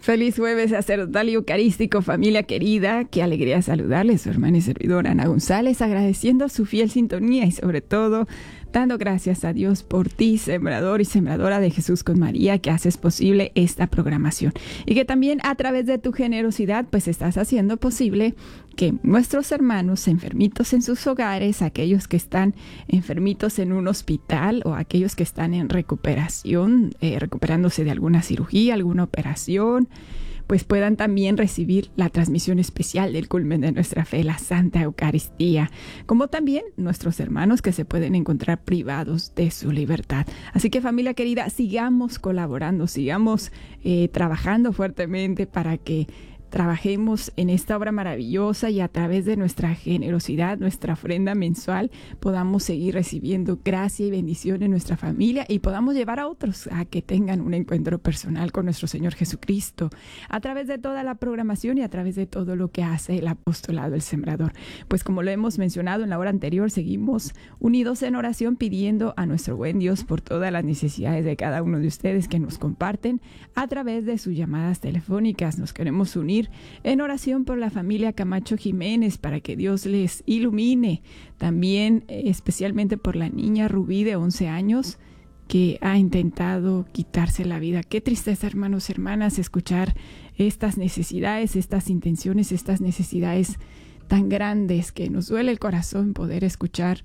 Feliz jueves sacerdotal y eucarístico, familia querida. Qué alegría saludarles, su hermana y servidora Ana González, agradeciendo su fiel sintonía y sobre todo dando gracias a Dios por ti, sembrador y sembradora de Jesús con María, que haces posible esta programación y que también a través de tu generosidad pues estás haciendo posible que nuestros hermanos enfermitos en sus hogares, aquellos que están enfermitos en un hospital o aquellos que están en recuperación, recuperándose de alguna cirugía, alguna operación, pues puedan también recibir la transmisión especial del culmen de nuestra fe, la Santa Eucaristía, como también nuestros hermanos que se pueden encontrar privados de su libertad. Así que, familia querida, sigamos colaborando, sigamos trabajando fuertemente para que trabajemos en esta obra maravillosa y a través de nuestra generosidad, nuestra ofrenda mensual, podamos seguir recibiendo gracia y bendición en nuestra familia y podamos llevar a otros a que tengan un encuentro personal con nuestro Señor Jesucristo a través de toda la programación y a través de todo lo que hace el apostolado del Sembrador. Pues como lo hemos mencionado en la hora anterior, seguimos unidos en oración pidiendo a nuestro buen Dios por todas las necesidades de cada uno de ustedes que nos comparten a través de sus llamadas telefónicas. Nos queremos unir en oración por la familia Camacho Jiménez para que Dios les ilumine. También especialmente por la niña Rubí de 11 años que ha intentado quitarse la vida. Qué tristeza, hermanos y hermanas, escuchar estas necesidades, estas intenciones, estas necesidades tan grandes que nos duele el corazón poder escuchar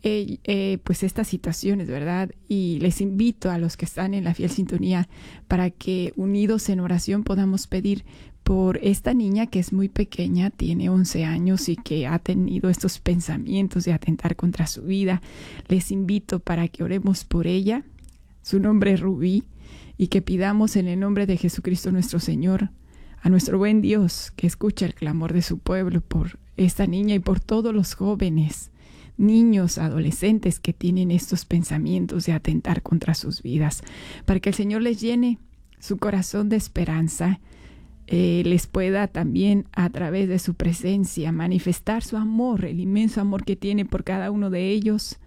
pues estas situaciones, ¿verdad? Y les invito a los que están en la fiel sintonía para que unidos en oración podamos pedir por esta niña que es muy pequeña, tiene 11 años y que ha tenido estos pensamientos de atentar contra su vida. Les invito para que oremos por ella. Su nombre es Rubí, y que pidamos en el nombre de Jesucristo nuestro Señor, a nuestro buen Dios, que escuche el clamor de su pueblo por esta niña y por todos los jóvenes, niños, adolescentes que tienen estos pensamientos de atentar contra sus vidas, para que el Señor les llene su corazón de esperanza, les pueda también a través de su presencia manifestar su amor, el inmenso amor que tiene por cada uno de ellos,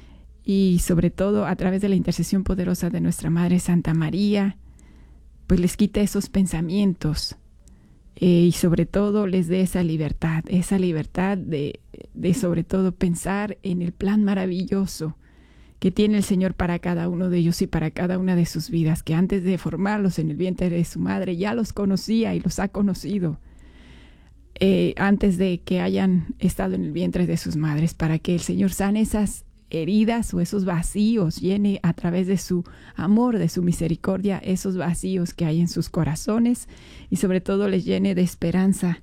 y sobre todo a través de la intercesión poderosa de nuestra Madre Santa María, pues les quite esos pensamientos y sobre todo les dé esa libertad de sobre todo pensar en el plan maravilloso que tiene el Señor para cada uno de ellos y para cada una de sus vidas, que antes de formarlos en el vientre de su madre ya los conocía y los ha conocido antes de que hayan estado en el vientre de sus madres, para que el Señor sane esas heridas o esos vacíos, llene a través de su amor, de su misericordia, esos vacíos que hay en sus corazones y sobre todo les llene de esperanza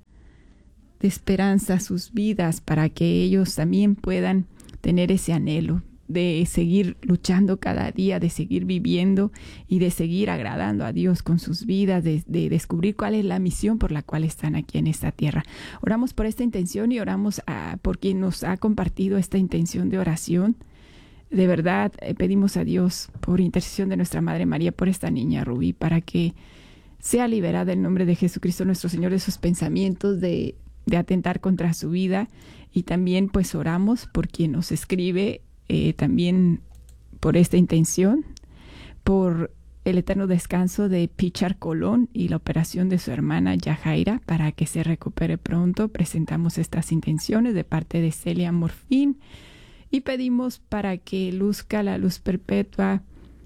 sus vidas, para que ellos también puedan tener ese anhelo de seguir luchando cada día, de seguir viviendo y de seguir agradando a Dios con sus vidas, de descubrir cuál es la misión por la cual están aquí en esta tierra. Oramos por esta intención y oramos por quien nos ha compartido esta intención de oración. De verdad, pedimos a Dios por intercesión de nuestra Madre María por esta niña Rubí, para que sea liberada en nombre de Jesucristo nuestro Señor de sus pensamientos de atentar contra su vida. Y también pues oramos por quien nos escribe también por esta intención, por el eterno descanso de Pichar Colón y la operación de su hermana Yajaira para que se recupere pronto. Presentamos estas intenciones de parte de Celia Morfín y pedimos para que luzca la luz perpetua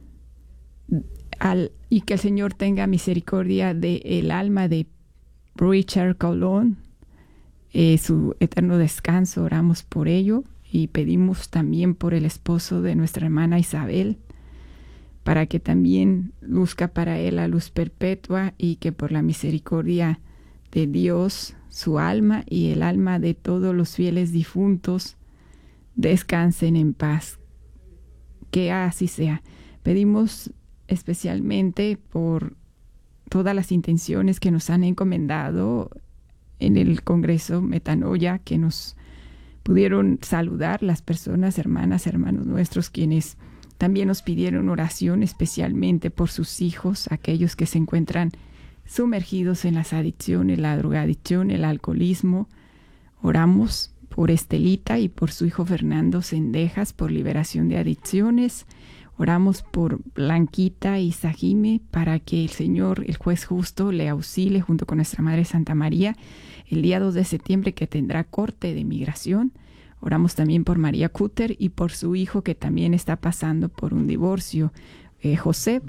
y que el Señor tenga misericordia del alma de Richard Colón, su eterno descanso. Oramos por ello. Y pedimos también por el esposo de nuestra hermana Isabel, para que también luzca para él la luz perpetua y que por la misericordia de Dios, su alma y el alma de todos los fieles difuntos descansen en paz. Que así sea. Pedimos especialmente por todas las intenciones que nos han encomendado en el Congreso Metanoia, que nos pudieron saludar las personas, hermanos nuestros, quienes también nos pidieron oración especialmente por sus hijos, aquellos que se encuentran sumergidos en las adicciones, la drogadicción, el alcoholismo. Oramos por Estelita y por su hijo Fernando Cendejas por liberación de adicciones. Oramos por Blanquita y Sajime para que el Señor, el juez justo, le auxilie junto con nuestra Madre Santa María el día 2 de septiembre que tendrá corte de migración. Oramos también por María Cutter y por su hijo que también está pasando por un divorcio, Joseph,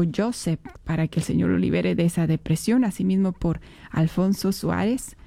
para que el Señor lo libere de esa depresión. Asimismo por Alfonso Suárez,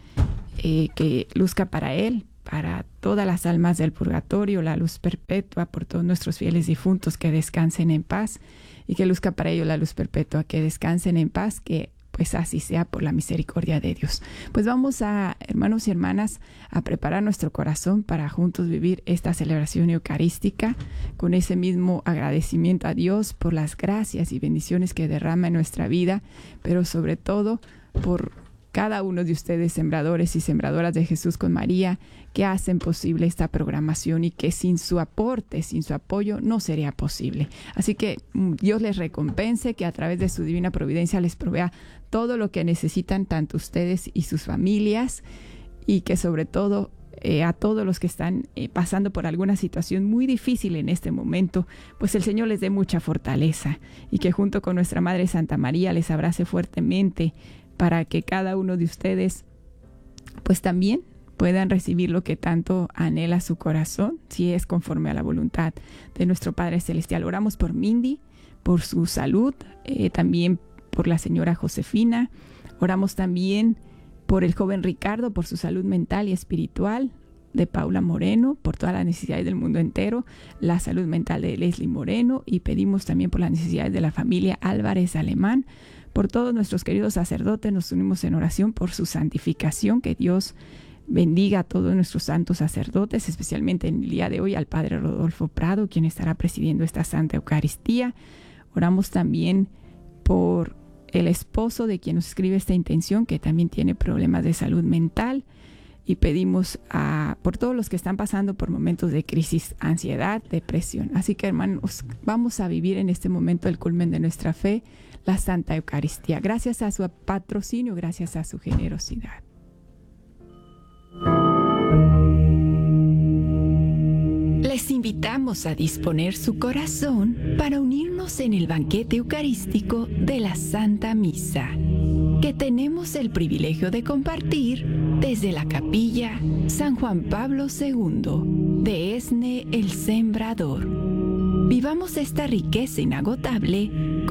que luzca para él, para todas las almas del purgatorio, la luz perpetua, por todos nuestros fieles difuntos que descansen en paz, y que luzca para ellos la luz perpetua, que descansen en paz, que pues así sea por la misericordia de Dios. Pues vamos a, hermanos y hermanas, a preparar nuestro corazón para juntos vivir esta celebración eucarística con ese mismo agradecimiento a Dios por las gracias y bendiciones que derrama en nuestra vida, pero sobre todo por cada uno de ustedes, sembradores y sembradoras de Jesús con María, que hacen posible esta programación y que sin su aporte, sin su apoyo, no sería posible. Así que Dios les recompense, que a través de su divina providencia les provea todo lo que necesitan, tanto ustedes y sus familias, y que sobre todo a todos los que están pasando por alguna situación muy difícil en este momento, pues el Señor les dé mucha fortaleza, y que junto con nuestra Madre Santa María les abrace fuertemente, para que cada uno de ustedes pues también puedan recibir lo que tanto anhela su corazón, si es conforme a la voluntad de nuestro Padre Celestial. Oramos por Mindy, por su salud, también por la señora Josefina. Oramos también por el joven Ricardo, por su salud mental y espiritual, de Paula Moreno, por todas las necesidades del mundo entero, la salud mental de Leslie Moreno, y pedimos también por las necesidades de la familia Álvarez Alemán. Por todos nuestros queridos sacerdotes nos unimos en oración por su santificación, que Dios bendiga a todos nuestros santos sacerdotes, especialmente en el día de hoy al Padre Rodolfo Prado, quien estará presidiendo esta Santa Eucaristía. Oramos también por el esposo de quien nos escribe esta intención, que también tiene problemas de salud mental, y pedimos por todos los que están pasando por momentos de crisis, ansiedad, depresión. Así que, hermanos, vamos a vivir en este momento el culmen de nuestra fe, la Santa Eucaristía, gracias a su patrocinio, gracias a su generosidad. Les invitamos a disponer su corazón para unirnos en el banquete eucarístico de la Santa Misa, que tenemos el privilegio de compartir desde la Capilla San Juan Pablo II de Esne el Sembrador. Vivamos esta riqueza inagotable